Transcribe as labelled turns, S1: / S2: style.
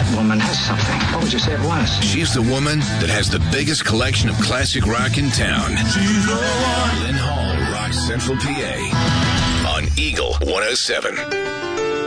S1: That woman has something. What would you say it was?
S2: She's the woman that has the biggest collection of classic rock in town. She's the one. Lynn Hall, Rock Central PA. On Eagle 107.